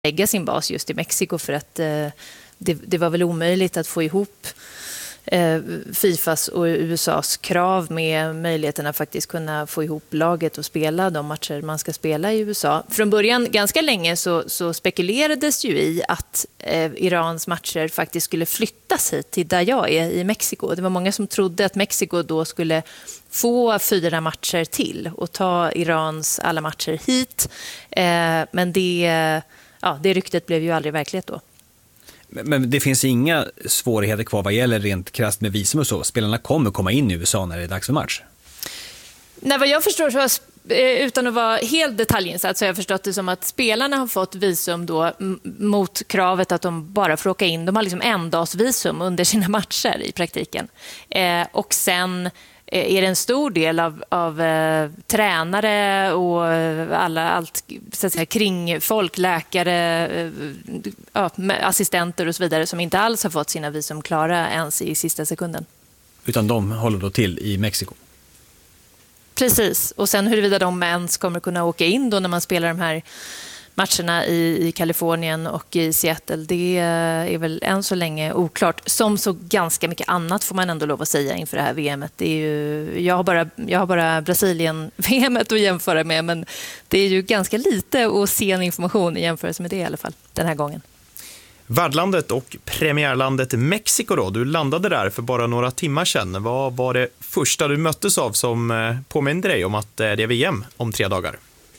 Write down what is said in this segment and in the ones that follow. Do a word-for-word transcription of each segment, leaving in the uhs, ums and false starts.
lägga sin bas just i Mexiko för att eh, det, det var väl omöjligt att få ihop eh, Fifas och U S A:s krav med möjligheten att faktiskt kunna få ihop laget och spela de matcher man ska spela i U S A. Från början, ganska länge, så, så spekulerades ju i att eh, Irans matcher faktiskt skulle flyttas hit till där jag är i Mexiko. Det var många som trodde att Mexiko då skulle få fyra matcher till och ta Irans alla matcher hit. Eh, men det, ja, det ryktet blev ju aldrig verklighet då. Men det finns inga svårigheter kvar vad gäller rent krasst med visum och så. Spelarna kommer komma in i U S A när det är dags för match. Nej, vad jag förstår, så utan att vara helt detaljinsatt, så har jag förstått det som att spelarna har fått visum då mot kravet att de bara får åka in. De har liksom en dags visum under sina matcher i praktiken. Eh, och sen är det en stor del av, av eh, tränare och alla allt, så att säga, kring folk, läkare, eh, assistenter och så vidare som inte alls har fått sina visum klara ens i sista sekunden. Utan de håller då till i Mexiko. Precis, och sen huruvida de ens kommer kunna åka in då när man spelar de här matcherna i, i Kalifornien och i Seattle, det är väl än så länge oklart. Som så ganska mycket annat får man ändå lov att säga inför det här V M:et. Det är ju, jag har bara, jag har bara Brasilien-V M:et att jämföra med, men det är ju ganska lite och sen information i jämförelse med det i alla fall den här gången. Värdlandet och premiärlandet Mexiko då, du landade där för bara några timmar sedan. Vad var det första du möttes av som påminner dig om att det är V M om tre dagar?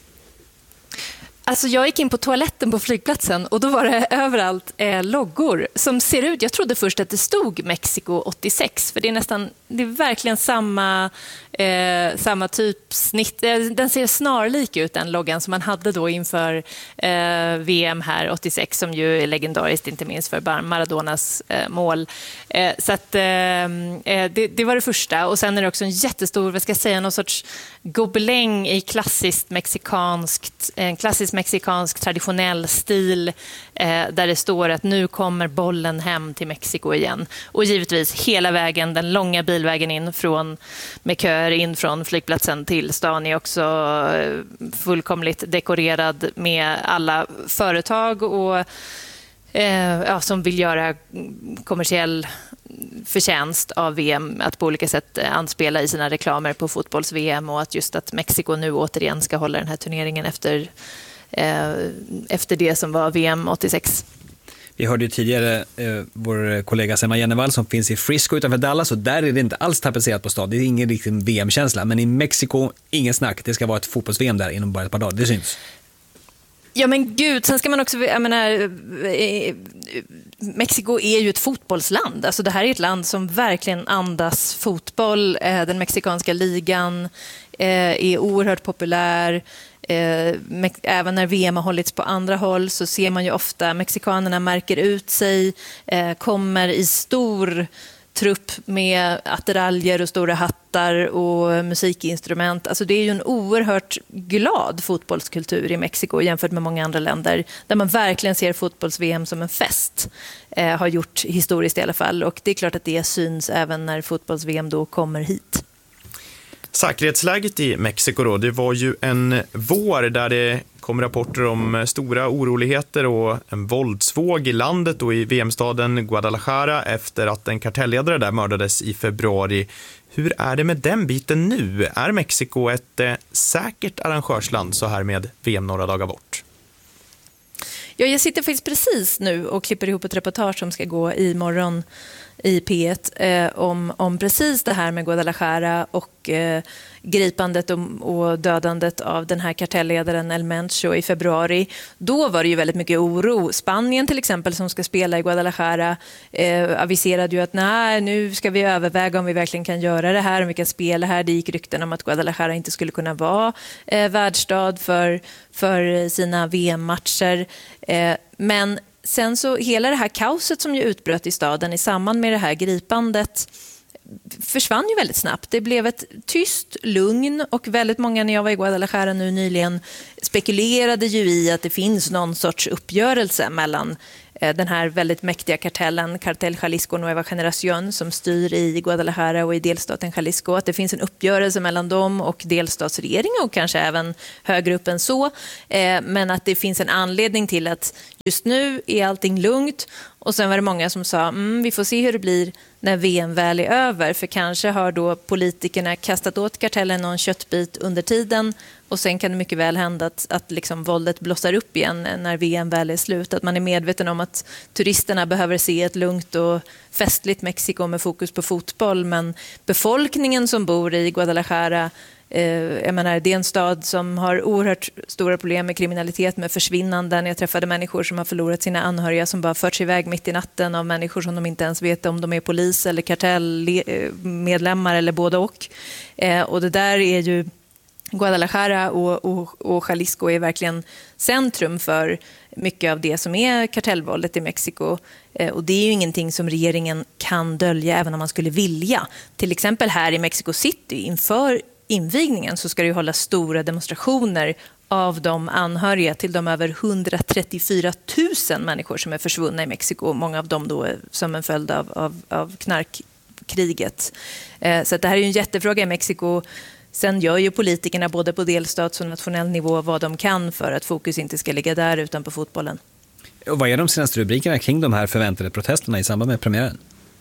Alltså jag gick in på toaletten på flygplatsen och då var det överallt eh, loggor som ser ut, jag trodde först att det stod Mexiko åttiosex, för det är nästan, det är verkligen samma, eh, samma typ snitt, den ser snarlik ut, den loggan som man hade då inför eh, V M här åttiosex, som ju är legendariskt, inte minst för Maradonas eh, mål. Eh, så att eh, det, det var det första, och sen är det också en jättestor, vad ska jag säga, någon sorts gobeläng i klassiskt mexikanskt, en klassisk mexikansk traditionell stil eh, där det står att nu kommer bollen hem till Mexiko igen. Och givetvis hela vägen, den långa bilvägen in från med köer in från flygplatsen till stan är också eh, fullkomligt dekorerad med alla företag och eh, ja, som vill göra kommersiell förtjänst av V M att på olika sätt anspela i sina reklamer på fotbolls-V M, och att just att Mexiko nu återigen ska hålla den här turneringen efter eh, efter det som var V M åttiosex. Vi hörde ju tidigare eh, vår kollega Selma Jennevall som finns i Frisco utanför Dallas, och där är det inte alls tapetserat på stad. Det är ingen riktig V M-känsla, men i Mexiko, ingen snack. Det ska vara ett fotbolls-V M där inom bara ett par dagar, det syns. Ja men gud, sen ska man också, jag menar, Mexiko är ju ett fotbollsland. Alltså det här är ett land som verkligen andas fotboll. Den mexikanska ligan är oerhört populär. Även när V M har hållits på andra håll så ser man ju ofta mexikanerna märker ut sig, kommer i stor trupp med attiraljer och stora hattar och musikinstrument. Alltså det är ju en oerhört glad fotbollskultur i Mexiko jämfört med många andra länder där man verkligen ser fotbolls-V M som en fest. Eh, har gjort historiskt i alla fall, och det är klart att det syns även när fotbolls-V M då kommer hit. Säkerhetsläget i Mexiko då, det var ju en vår där det kom rapporter om stora oroligheter och en våldsvåg i landet och i V M-staden Guadalajara efter att en kartellledare där mördades i februari. Hur är det med den biten nu? Är Mexiko ett eh, säkert arrangörsland så här med V M några dagar bort? Ja, jag sitter faktiskt precis nu och klipper ihop ett reportage som ska gå imorgon i P ett eh, om, om precis det här med Guadalajara och eh, gripandet och, och dödandet av den här kartellledaren El Mencho i februari. Då var det ju väldigt mycket oro. Spanien till exempel, som ska spela i Guadalajara, eh, aviserade ju att nej, nu ska vi överväga om vi verkligen kan göra det här, om vi kan spela här. Det gick rykten om att Guadalajara inte skulle kunna vara eh, värdstad för, för sina V M-matcher. Eh, men sen så hela det här kaoset som ju utbröt i staden i samband med det här gripandet försvann ju väldigt snabbt. Det blev ett tyst lugn, och väldigt många, när jag var i Guadalajara nu nyligen, spekulerade ju i att det finns någon sorts uppgörelse mellan den här väldigt mäktiga kartellen, Cartel Jalisco Nueva Generación, som styr i Guadalajara och i delstaten Jalisco, att det finns en uppgörelse mellan dem och delstatsregeringen och kanske även högre upp än så, men att det finns en anledning till att just nu är allting lugnt. Och sen var det många som sa, mm, vi får se hur det blir när V M väl är över, för kanske har då politikerna kastat åt kartellen någon köttbit under tiden, och sen kan det mycket väl hända att, att liksom våldet blossar upp igen när V M väl är slut. Att man är medveten om att turisterna behöver se ett lugnt och festligt Mexiko med fokus på fotboll, men befolkningen som bor i Guadalajara, jag menar, det är en stad som har oerhört stora problem med kriminalitet, med försvinnanden. Jag träffade människor som har förlorat sina anhöriga, som bara förts iväg mitt i natten av människor som de inte ens vet om de är polis eller kartellmedlemmar eller både och. Och det där är ju Guadalajara och, och, och Jalisco är verkligen centrum för mycket av det som är kartellvåldet i Mexiko. Och det är ju ingenting som regeringen kan dölja även om man skulle vilja. Till exempel här i Mexico City inför invigningen så ska det ju hålla stora demonstrationer av de anhöriga till de över hundratrettiofyra tusen människor som är försvunna i Mexiko. Många av dem då som en följd av, av, av knarkkriget. Eh, så att det här är ju en jättefråga i Mexiko. Sen gör ju politikerna både på delstats- och nationell nivå vad de kan för att fokus inte ska ligga där utan på fotbollen. Och vad är de senaste rubrikerna kring de här förväntade protesterna i samband med premiären?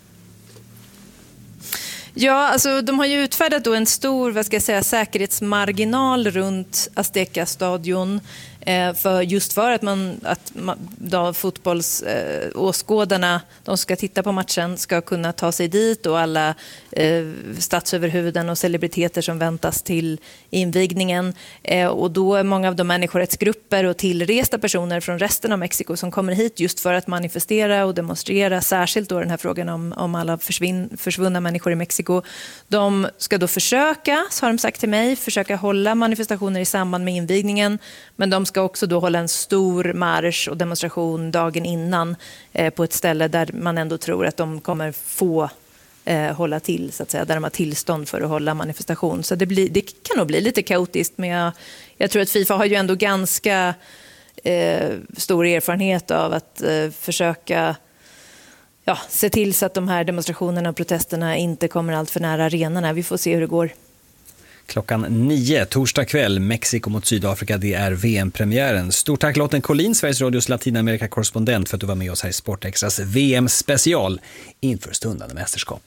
Ja, alltså de har ju utfärdat då en stor, vad ska jag säga, säkerhetsmarginal runt Azteca-stadion eh, för just för att man att då fotbollsåskådarna, eh, de ska titta på matchen, ska kunna ta sig dit, och alla eh, statsöverhuvuden och celebriteter som väntas till invigningen. Eh, och då är många av de människorättsgrupper och tillresta personer från resten av Mexiko som kommer hit just för att manifestera och demonstrera, särskilt då den här frågan om, om alla försvinn, försvunna människor i Mexiko. De ska då försöka, så har de sagt till mig, försöka hålla manifestationer i samband med invigningen, men de ska också då hålla en stor marsch och demonstration dagen innan eh, på ett ställe där man ändå tror att de kommer få eh, hålla till, så att säga, där de har tillstånd för att hålla manifestation. Så det, blir, det kan nog bli lite kaotiskt, men jag, jag tror att FIFA har ju ändå ganska eh, stor erfarenhet av att eh, försöka Ja, se till så att de här demonstrationerna och protesterna inte kommer allt för nära arenorna. Vi får se hur det går. Klockan nio, torsdag kväll, Mexiko mot Sydafrika, det är V M-premiären. Stort tack Lotten Collin, Sveriges Radios Latinamerika-korrespondent, för att du var med oss här i Sportextras V M-special inför stundande mästerskap.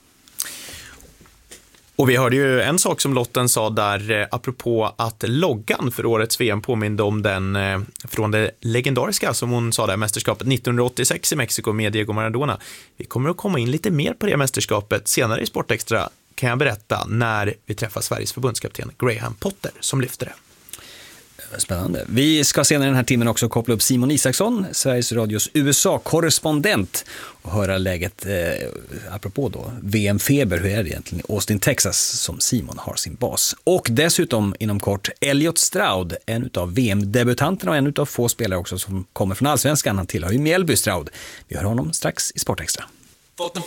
Och vi hörde ju en sak som Lotten sa där, apropå att loggan för årets V M påminde om den från det legendariska, som hon sa där, mästerskapet nittonhundraåttiosex i Mexiko med Diego Maradona. Vi kommer att komma in lite mer på det mästerskapet senare i Sportextra, kan jag berätta, när vi träffar Sveriges förbundskapten Graham Potter som lyfter det. Spännande. Vi ska senare den här timmen också koppla upp Simon Isaksson, Sveriges Radios U S A-korrespondent, och höra läget eh, apropå då V M-feber. Hur är det egentligen i Austin, Texas, som Simon har sin bas. Och dessutom inom kort Elliot Stroud, en av V M-debutanterna och en av få spelare också som kommer från Allsvenskan. Han tillhör ju Mjällby, Stroud. Vi hör honom strax i Sportextra. Fått en